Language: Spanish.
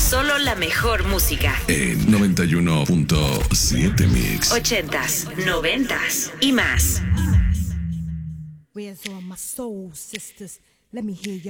Solo la mejor música. En 91.7 Mix. 80s, 90s y más. Where's all my soul sisters? Let me hear you.